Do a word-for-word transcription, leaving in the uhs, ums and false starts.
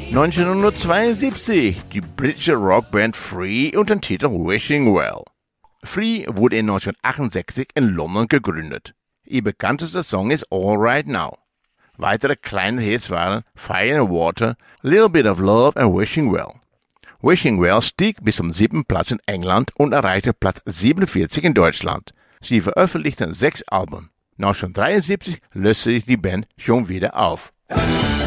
neunzehnhundertzweiundsiebzig die britische Rockband Free und den Titel Wishing Well. Free wurde in neunzehnhundertachtundsechzig in London gegründet. Ihr bekanntester Song ist All Right Now. Weitere kleine Hits waren Fire and Water, Little Bit of Love und Wishing Well. Wishing Well stieg bis zum siebten Platz in England und erreichte Platz siebenundvierzig in Deutschland. Sie veröffentlichten sechs Alben. neunzehnhundertdreiundsiebzig löste sich die Band schon wieder auf.